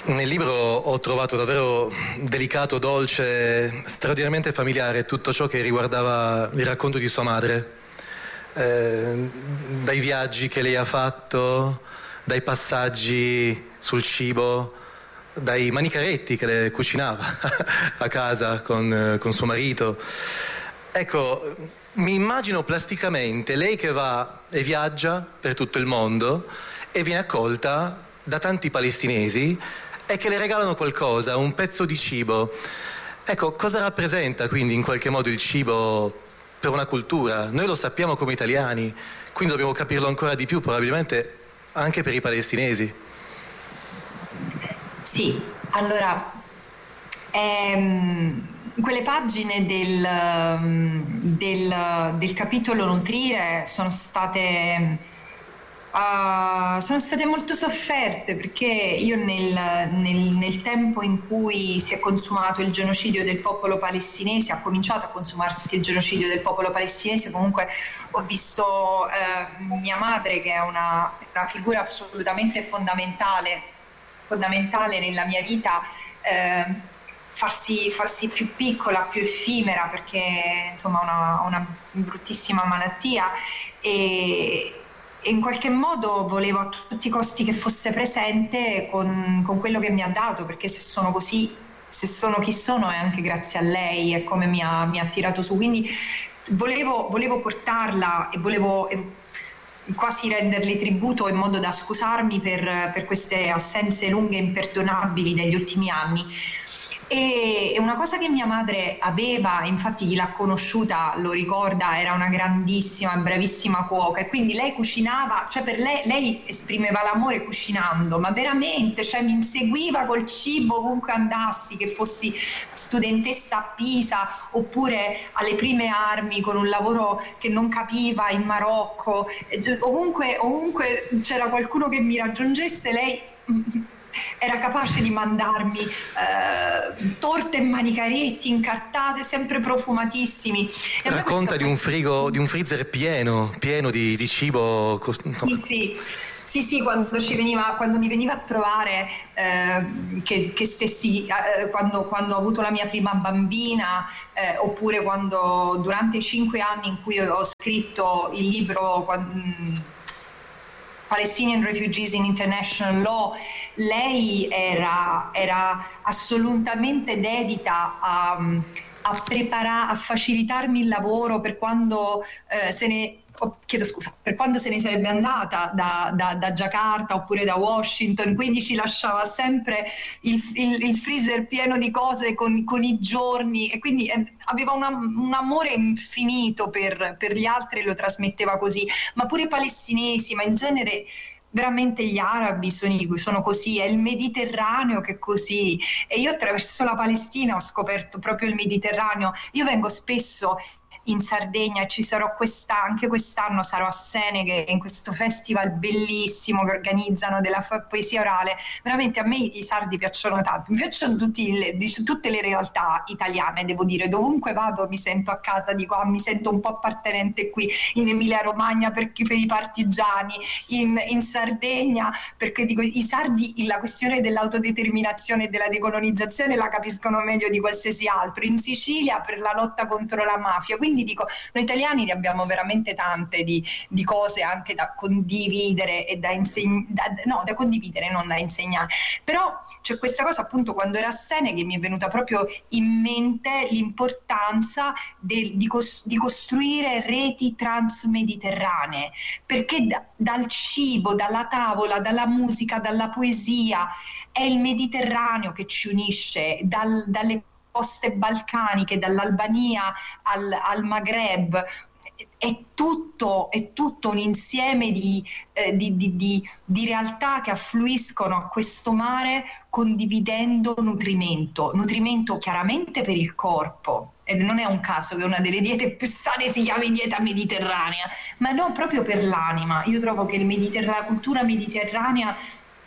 Nel libro ho trovato davvero delicato, dolce, straordinariamente familiare tutto ciò che riguardava il racconto di sua madre, dai viaggi che lei ha fatto, dai passaggi sul cibo, dai manicaretti che le cucinava a casa con suo marito. Ecco, mi immagino plasticamente lei che va e viaggia per tutto il mondo e viene accolta da tanti palestinesi e che le regalano qualcosa, un pezzo di cibo. Ecco, cosa rappresenta quindi in qualche modo il cibo per una cultura? Noi lo sappiamo come italiani, quindi dobbiamo capirlo ancora di più, probabilmente anche per i palestinesi. Sì, allora, quelle pagine del capitolo nutrire sono state molto sofferte, perché io nel tempo in cui si è consumato il genocidio del popolo palestinese, ha cominciato a consumarsi il genocidio del popolo palestinese, comunque ho visto mia madre, che è una figura assolutamente fondamentale nella mia vita, farsi più piccola, più effimera, perché insomma ha una bruttissima malattia, e in qualche modo volevo a tutti i costi che fosse presente con quello che mi ha dato, perché se sono così, se sono chi sono, è anche grazie a lei e come mi ha tirato su. Quindi volevo portarla e volevo quasi renderle tributo, in modo da scusarmi per queste assenze lunghe e imperdonabili degli ultimi anni. E una cosa che mia madre aveva, infatti chi l'ha conosciuta lo ricorda, era una grandissima, bravissima cuoca, e quindi lei cucinava, cioè per lei esprimeva l'amore cucinando, ma veramente, cioè mi inseguiva col cibo ovunque andassi, che fossi studentessa a Pisa oppure alle prime armi con un lavoro che non capiva in Marocco, ovunque c'era qualcuno che mi raggiungesse, lei era capace di mandarmi torte e manicaretti incartate, sempre profumatissimi. E racconta di un frigo, di un freezer pieno di cibo. Sì, quando mi veniva a trovare, che stessi, quando ho avuto la mia prima bambina, oppure quando durante i 5 anni in cui ho scritto il libro Palestinian Refugees in International Law, lei era assolutamente dedita a facilitarmi il lavoro per quando per quando se ne sarebbe andata da Giacarta oppure da Washington, quindi ci lasciava sempre il freezer pieno di cose con i giorni, e quindi aveva un amore infinito per gli altri e lo trasmetteva così. Ma pure i palestinesi, ma in genere veramente gli arabi sono così, è il Mediterraneo che è così, e io attraverso la Palestina ho scoperto proprio il Mediterraneo. Io vengo spesso in Sardegna e ci sarò anche quest'anno sarò a Seneghe, in questo festival bellissimo che organizzano della poesia orale. Veramente a me i sardi piacciono tanto, mi piacciono tutte le realtà italiane, devo dire, dovunque vado mi sento a casa di qua, mi sento un po' appartenente qui, in Emilia Romagna per i partigiani, in Sardegna perché dico, i sardi la questione dell'autodeterminazione e della decolonizzazione la capiscono meglio di qualsiasi altro, in Sicilia per la lotta contro la mafia. Quindi dico, noi italiani ne abbiamo veramente tante di cose anche da condividere e da condividere, non da insegnare. Però c'è questa cosa, appunto, quando era a Seneghe mi è venuta proprio in mente l'importanza di costruire reti transmediterranee, perché dal cibo, dalla tavola, dalla musica, dalla poesia, è il Mediterraneo che ci unisce, dalle coste balcaniche, dall'Albania al Maghreb. È tutto un insieme di realtà che affluiscono a questo mare, condividendo nutrimento chiaramente per il corpo, ed non è un caso che una delle diete più sane si chiami dieta mediterranea, ma non proprio per l'anima. Io trovo che la cultura mediterranea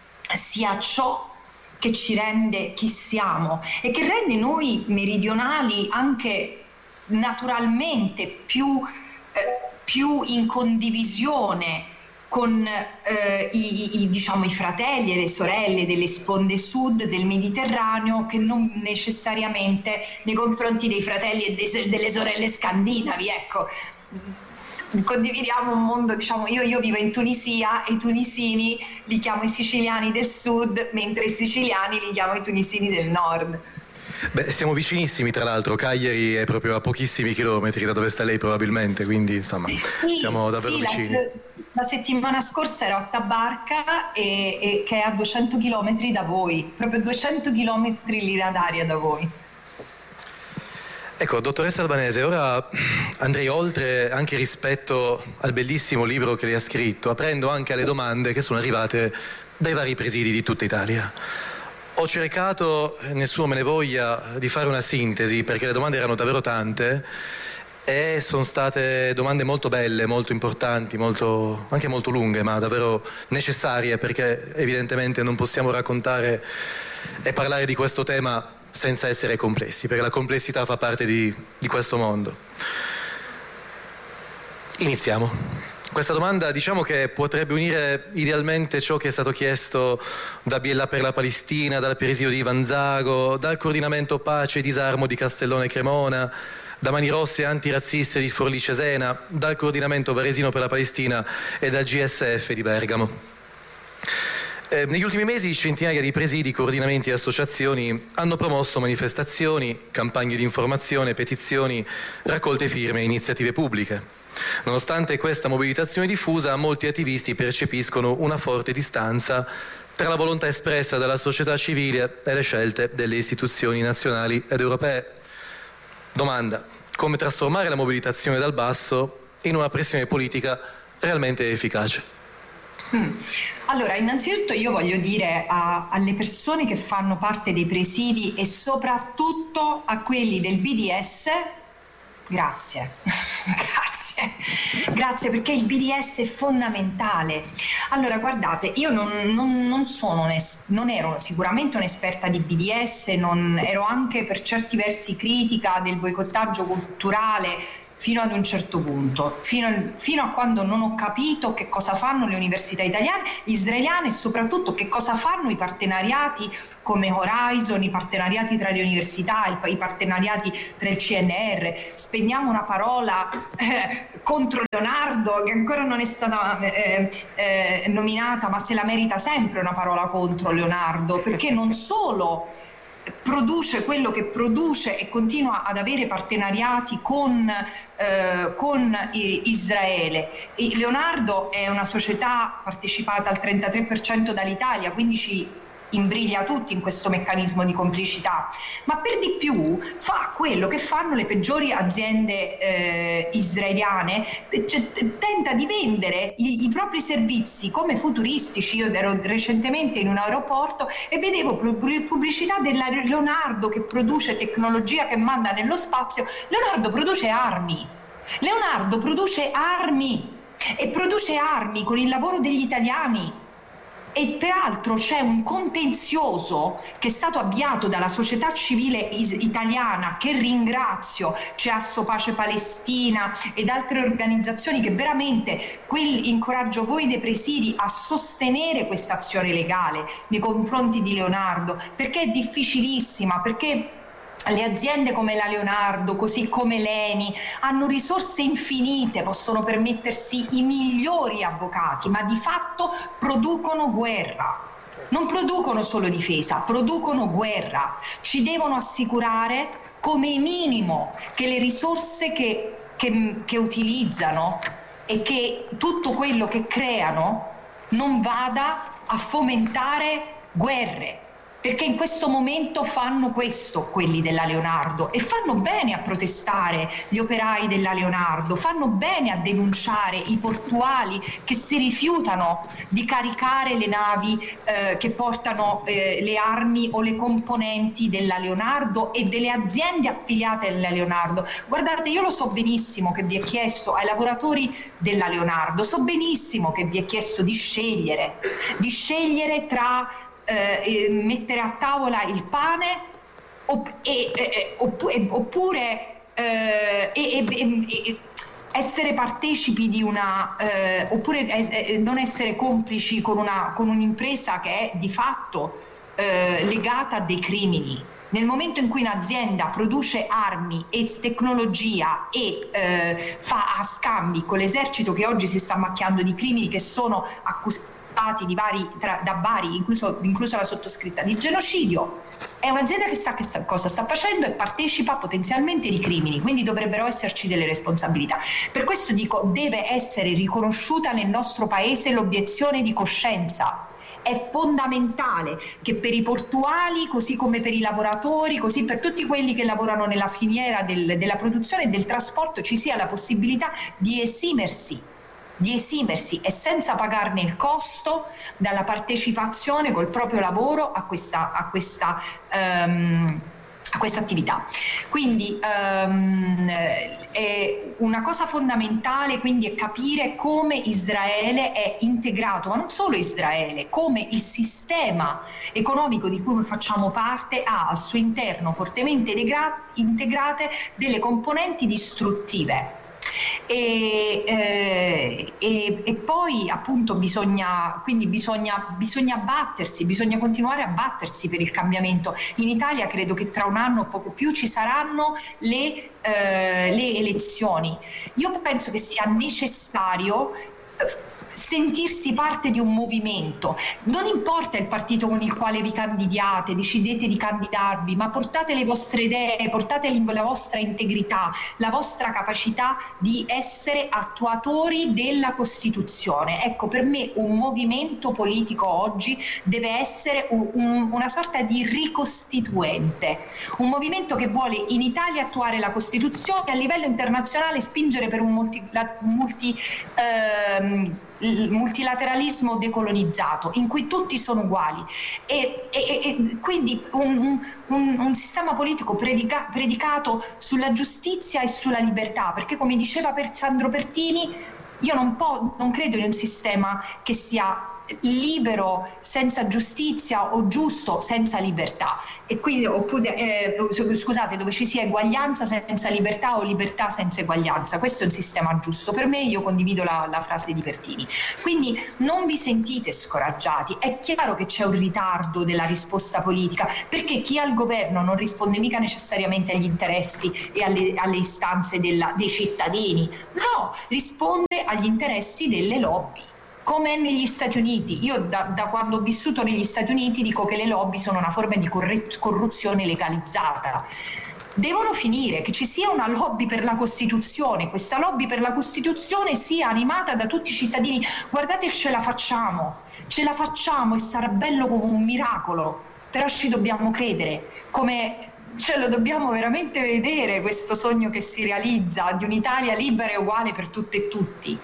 sia ciò che ci rende chi siamo e che rende noi meridionali anche naturalmente più in condivisione con diciamo, i fratelli e le sorelle delle sponde sud del Mediterraneo, che non necessariamente nei confronti dei fratelli e delle sorelle scandinavi, ecco. Condividiamo un mondo, diciamo, io vivo in Tunisia e i tunisini li chiamo i siciliani del sud, mentre i siciliani li chiamo i tunisini del nord. Beh, siamo vicinissimi, tra l'altro. Cagliari è proprio a pochissimi chilometri da dove sta lei probabilmente, quindi insomma siamo davvero vicini. La settimana scorsa ero a Tabarca che è a 200 chilometri da voi, proprio 200 chilometri linea d'aria da voi. Ecco, dottoressa Albanese, ora andrei oltre anche rispetto al bellissimo libro che lei ha scritto, aprendo anche alle domande che sono arrivate dai vari presidi di tutta Italia. Ho cercato, nessuno me ne voglia, di fare una sintesi, perché le domande erano davvero tante e sono state domande molto belle, molto importanti, anche molto lunghe, ma davvero necessarie, perché evidentemente non possiamo raccontare e parlare di questo tema senza essere complessi, perché la complessità fa parte di questo mondo. Iniziamo. Questa domanda, diciamo che potrebbe unire idealmente ciò che è stato chiesto da Biella per la Palestina, dal presidio di Vanzago, dal coordinamento pace e disarmo di Castellone Cremona, da Mani Rosse antirazziste di Forlì Cesena, dal coordinamento varesino per la Palestina e dal GSF di Bergamo. Negli ultimi mesi centinaia di presidi, coordinamenti e associazioni hanno promosso manifestazioni, campagne di informazione, petizioni, raccolte firme e iniziative pubbliche. Nonostante questa mobilitazione diffusa, molti attivisti percepiscono una forte distanza tra la volontà espressa dalla società civile e le scelte delle istituzioni nazionali ed europee. Domanda: come trasformare la mobilitazione dal basso in una pressione politica realmente efficace? Allora, innanzitutto io voglio dire alle persone che fanno parte dei presidi e soprattutto a quelli del BDS, grazie, grazie perché il BDS è fondamentale. Allora, guardate, io non ero sicuramente un'esperta di BDS, ero anche per certi versi critica del boicottaggio culturale, fino ad un certo punto, fino a quando non ho capito che cosa fanno le università israeliane e soprattutto che cosa fanno i partenariati come Horizon, i partenariati tra le università, i partenariati tra il CNR. Spendiamo una parola contro Leonardo, che ancora non è stata nominata, ma se la merita sempre una parola contro Leonardo, perché non solo produce quello che produce e continua ad avere partenariati con Israele. E Leonardo è una società partecipata al 33% dall'Italia, quindi ci imbriglia tutti in questo meccanismo di complicità, ma per di più fa quello che fanno le peggiori aziende israeliane, cioè, tenta di vendere i propri servizi come futuristici. Io ero recentemente in un aeroporto e vedevo pubblicità della Leonardo che produce tecnologia che manda nello spazio. Leonardo produce armi e produce armi con il lavoro degli italiani. E peraltro c'è un contenzioso che è stato avviato dalla società civile italiana, che ringrazio, c'è Asso Pace Palestina ed altre organizzazioni, che veramente incoraggio voi dei presidi a sostenere questa azione legale nei confronti di Leonardo, perché è difficilissima, perché le aziende come la Leonardo, così come l'ENI, hanno risorse infinite, possono permettersi i migliori avvocati, ma di fatto producono guerra. Non producono solo difesa, producono guerra. Ci devono assicurare come minimo che le risorse che utilizzano e che tutto quello che creano non vada a fomentare guerre. Perché in questo momento fanno questo quelli della Leonardo, e fanno bene a protestare gli operai della Leonardo, fanno bene a denunciare i portuali che si rifiutano di caricare le navi che portano le armi o le componenti della Leonardo e delle aziende affiliate alla Leonardo. Guardate, io lo so benissimo che vi è chiesto ai lavoratori della Leonardo, so benissimo che vi è chiesto di scegliere tra mettere a tavola il pane oppure essere partecipi di una oppure non essere complici con un'impresa che è di fatto legata a dei crimini. Nel momento in cui un'azienda produce armi e tecnologia e fa scambi con l'esercito che oggi si sta macchiando di crimini, che sono accusati da vari, incluso la sottoscritta, di genocidio, è un'azienda che sa cosa sta facendo e partecipa potenzialmente di crimini, quindi dovrebbero esserci delle responsabilità. Per questo dico, deve essere riconosciuta nel nostro paese l'obiezione di coscienza. È fondamentale che per i portuali, così come per i lavoratori, così per tutti quelli che lavorano nella filiera della produzione e del trasporto, ci sia la possibilità di esimersi e senza pagarne il costo dalla partecipazione col proprio lavoro a questa attività. Quindi una cosa fondamentale quindi è capire come Israele è integrato, ma non solo Israele, come il sistema economico di cui facciamo parte ha al suo interno fortemente integrate delle componenti distruttive. E poi appunto bisogna battersi, bisogna continuare a battersi per il cambiamento. In Italia credo che tra un anno o poco più ci saranno le elezioni. Io penso che sia necessario sentirsi parte di un movimento. Non importa il partito con il quale vi candidiate, decidete di candidarvi, ma portate le vostre idee, portate la vostra integrità, la vostra capacità di essere attuatori della Costituzione. Ecco, per me un movimento politico oggi deve essere una sorta di ricostituente, un movimento che vuole in Italia attuare la Costituzione e a livello internazionale spingere per un multilateralismo decolonizzato in cui tutti sono uguali e quindi un sistema politico predicato sulla giustizia e sulla libertà, perché come diceva Sandro Pertini, io non credo in un sistema che sia libero senza giustizia o giusto senza libertà, e quindi dove ci sia eguaglianza senza libertà o libertà senza eguaglianza. Questo è un sistema giusto per me. Io condivido la frase di Pertini, quindi non vi sentite scoraggiati. È chiaro che c'è un ritardo della risposta politica, perché chi ha il governo non risponde mica necessariamente agli interessi e alle istanze dei cittadini, no, risponde agli interessi delle lobby, come è negli Stati Uniti. Io da quando ho vissuto negli Stati Uniti dico che le lobby sono una forma di corruzione legalizzata. Devono finire, che ci sia una lobby per la Costituzione, questa lobby per la Costituzione sia animata da tutti i cittadini. Guardate che ce la facciamo e sarà bello come un miracolo, però ci dobbiamo credere, lo dobbiamo veramente vedere questo sogno che si realizza di un'Italia libera e uguale per tutte e tutti.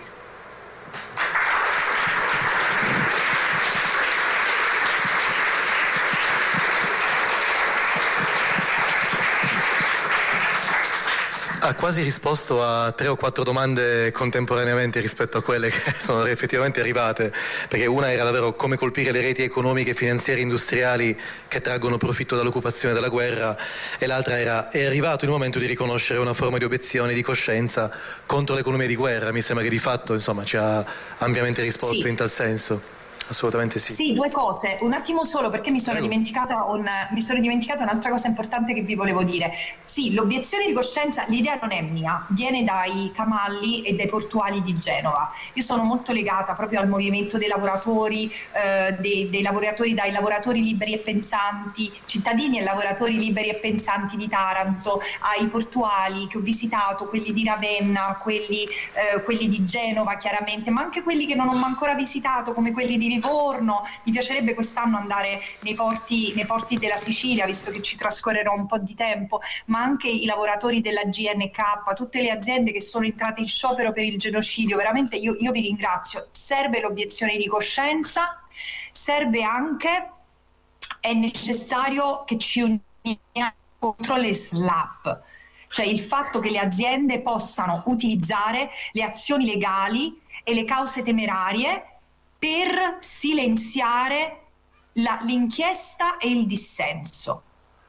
Ha quasi risposto a 3 o 4 domande contemporaneamente rispetto a quelle che sono effettivamente arrivate, perché una era davvero come colpire le reti economiche, finanziarie, industriali che traggono profitto dall'occupazione e dalla guerra, e l'altra era: è arrivato il momento di riconoscere una forma di obiezione di coscienza contro l'economia di guerra. Mi sembra che di fatto ci ha ampiamente risposto, sì, in tal senso. Assolutamente sì. Sì, due cose, un attimo solo, perché mi sono dimenticata un'altra cosa importante che vi volevo dire. Sì, l'obiezione di coscienza, l'idea non è mia, viene dai camalli e dai portuali di Genova. Io sono molto legata proprio al movimento dei lavoratori, dai lavoratori liberi e pensanti, cittadini e lavoratori liberi e pensanti di Taranto, ai portuali che ho visitato, quelli di Ravenna, quelli di Genova chiaramente, ma anche quelli che non ho ancora visitato, come quelli di Livorno. Mi piacerebbe quest'anno andare nei porti della Sicilia, visto che ci trascorrerò un po' di tempo, ma anche i lavoratori della GNK, tutte le aziende che sono entrate in sciopero per il genocidio. Veramente io vi ringrazio. Serve l'obiezione di coscienza, serve anche, è necessario che ci uniamo contro le SLAPP, cioè il fatto che le aziende possano utilizzare le azioni legali e le cause temerarie per silenziare l'inchiesta e il dissenso.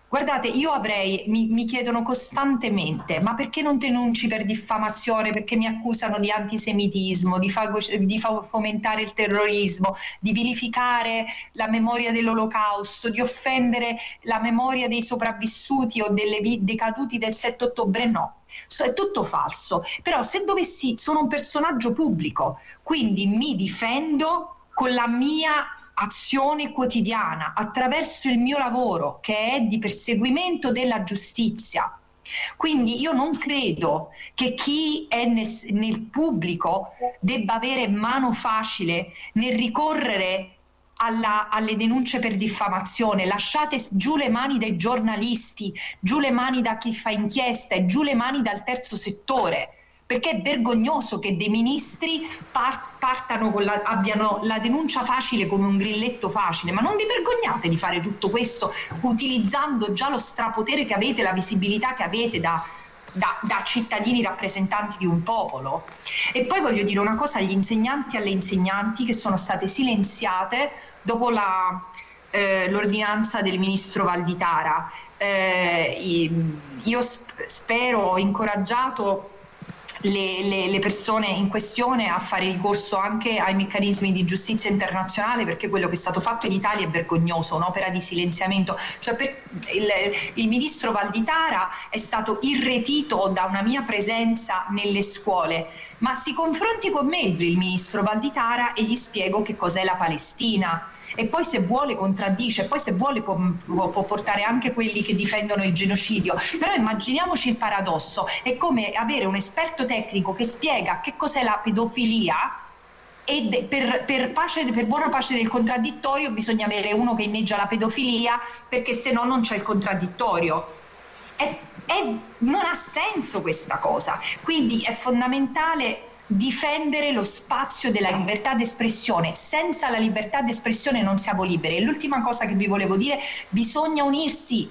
Guardate, mi chiedono costantemente, ma perché non denunci per diffamazione? Perché mi accusano di antisemitismo, di fomentare il terrorismo, di vilificare la memoria dell'Olocausto, di offendere la memoria dei sopravvissuti o dei caduti del 7 ottobre? No. È tutto falso, però se sono un personaggio pubblico, quindi mi difendo con la mia azione quotidiana, attraverso il mio lavoro che è di perseguimento della giustizia. Quindi io non credo che chi è nel pubblico debba avere mano facile nel ricorrere alle denunce per diffamazione. Lasciate giù le mani dai giornalisti, giù le mani da chi fa inchiesta e giù le mani dal terzo settore, perché è vergognoso che dei ministri abbiano la denuncia facile come un grilletto facile. Ma non vi vergognate di fare tutto questo utilizzando già lo strapotere che avete, la visibilità che avete da cittadini rappresentanti di un popolo? E poi voglio dire una cosa agli insegnanti e alle insegnanti che sono state silenziate dopo l'ordinanza del ministro Valditara. Io spero, ho incoraggiato le persone in questione a fare ricorso anche ai meccanismi di giustizia internazionale, perché quello che è stato fatto in Italia è vergognoso, un'opera di silenziamento. Cioè, il ministro Valditara è stato irretito da una mia presenza nelle scuole, ma si confronti con me il ministro Valditara e gli spiego che cos'è la Palestina. E poi se vuole contraddice, poi se vuole può portare anche quelli che difendono il genocidio. Però immaginiamoci il paradosso: è come avere un esperto tecnico che spiega che cos'è la pedofilia, e per buona pace del contraddittorio bisogna avere uno che inneggia la pedofilia, perché se no non c'è il contraddittorio. Non ha senso questa cosa. Quindi è fondamentale difendere lo spazio della libertà d'espressione. Senza la libertà d'espressione non siamo liberi. E l'ultima cosa che vi volevo dire: bisogna unirsi,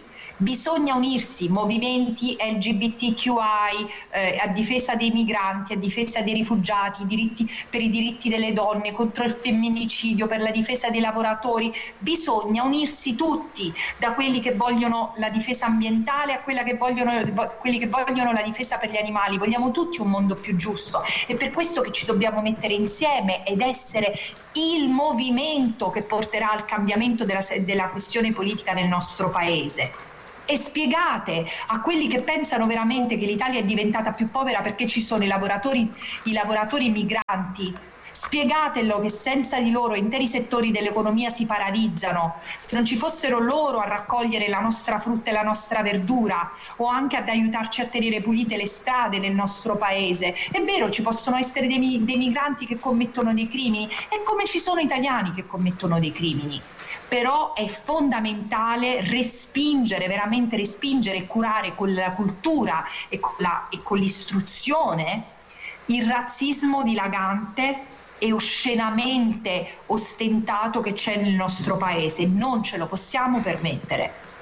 movimenti LGBTQI, a difesa dei migranti, a difesa dei rifugiati, per i diritti delle donne, contro il femminicidio, per la difesa dei lavoratori. Bisogna unirsi tutti, da quelli che vogliono la difesa ambientale a quelli che vogliono la difesa per gli animali. Vogliamo tutti un mondo più giusto, è per questo che ci dobbiamo mettere insieme ed essere il movimento che porterà al cambiamento della questione politica nel nostro paese. E spiegate a quelli che pensano veramente che l'Italia è diventata più povera perché ci sono i lavoratori migranti, spiegatelo che senza di loro interi settori dell'economia si paralizzano. Se non ci fossero loro a raccogliere la nostra frutta e la nostra verdura, o anche ad aiutarci a tenere pulite le strade nel nostro paese, è vero, ci possono essere dei migranti che commettono dei crimini, e come ci sono italiani che commettono dei crimini. Però è fondamentale veramente respingere e curare con la cultura e con l'istruzione il razzismo dilagante e oscenamente ostentato che c'è nel nostro paese. Non ce lo possiamo permettere.